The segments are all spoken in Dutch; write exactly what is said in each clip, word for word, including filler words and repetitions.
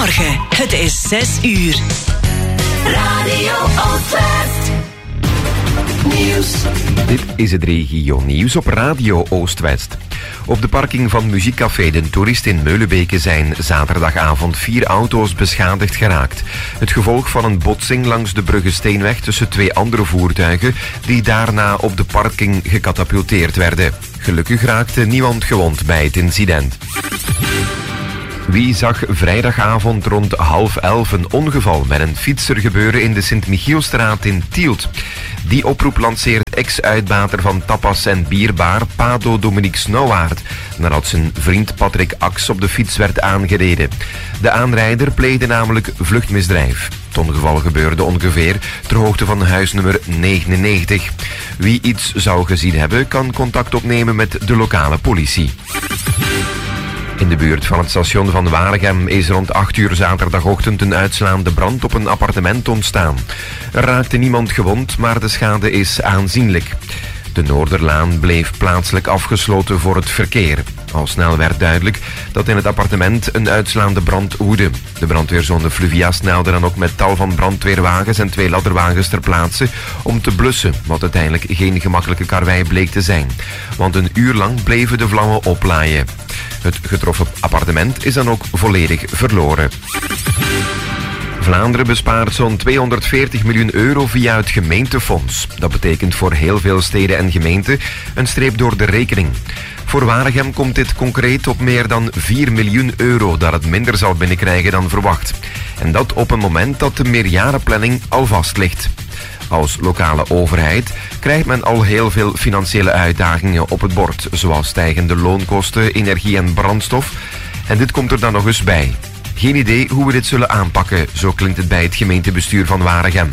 Goedemorgen, het is zes uur. Radio Oostwest. Nieuws. Dit is het regio nieuws op Radio Oostwest. Op de parking van muziekcafé De Toerist in Meulebeke zijn zaterdagavond vier auto's beschadigd geraakt. Het gevolg van een botsing langs de Bruggesteenweg tussen twee andere voertuigen die daarna op de parking gecatapulteerd werden. Gelukkig raakte niemand gewond bij het incident. Wie zag vrijdagavond rond half elf een ongeval met een fietser gebeuren in de Sint-Michielstraat in Tielt? Die oproep lanceert ex-uitbater van tapas en bierbaar Pado Dominique Snouwaard, nadat zijn vriend Patrick Ax op de fiets werd aangereden. De aanrijder pleegde namelijk vluchtmisdrijf. Het ongeval gebeurde ongeveer ter hoogte van huisnummer negenennegentig. Wie iets zou gezien hebben, kan contact opnemen met de lokale politie. In de buurt van het station van Waregem is rond acht uur zaterdagochtend een uitslaande brand op een appartement ontstaan. Er raakte niemand gewond, maar de schade is aanzienlijk. De Noorderlaan bleef plaatselijk afgesloten voor het verkeer. Al snel werd duidelijk dat in het appartement een uitslaande brand woedde. De brandweerzone Fluvia snelde dan ook met tal van brandweerwagens en twee ladderwagens ter plaatse om te blussen, wat uiteindelijk geen gemakkelijke karwei bleek te zijn. Want een uur lang bleven de vlammen oplaaien. Het getroffen appartement is dan ook volledig verloren. Vlaanderen bespaart zo'n tweehonderdveertig miljoen euro via het gemeentefonds. Dat betekent voor heel veel steden en gemeenten een streep door de rekening. Voor Waregem komt dit concreet op meer dan vier miljoen euro dat het minder zal binnenkrijgen dan verwacht. En dat op een moment dat de meerjarenplanning al vast ligt. Als lokale overheid krijgt men al heel veel financiële uitdagingen op het bord, zoals stijgende loonkosten, energie en brandstof. En dit komt er dan nog eens bij. Geen idee hoe we dit zullen aanpakken, zo klinkt het bij het gemeentebestuur van Waregem.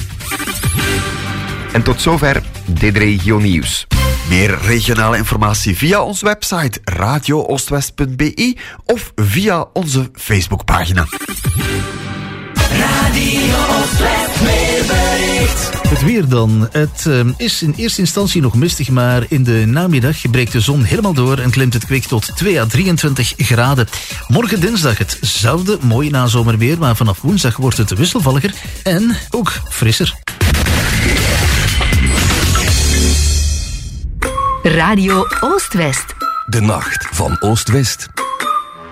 En tot zover dit regio nieuws. Meer regionale informatie via onze website radio oostwest punt b i of via onze Facebookpagina. Radio Oostwest weerbericht. Het weer dan. Het uh, is in eerste instantie nog mistig, maar in de namiddag breekt de zon helemaal door en klimt het kwik tot twee à drieëntwintig graden. Morgen dinsdag hetzelfde mooie nazomerweer, maar vanaf woensdag wordt het wisselvalliger en ook frisser. Radio Oostwest. De nacht van Oost-West.